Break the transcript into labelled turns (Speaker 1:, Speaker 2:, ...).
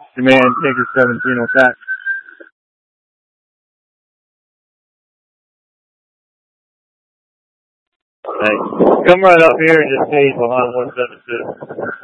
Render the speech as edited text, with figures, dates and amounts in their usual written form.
Speaker 1: Demand ticket 17 on tax. Hey, come right up here and just stay behind 172.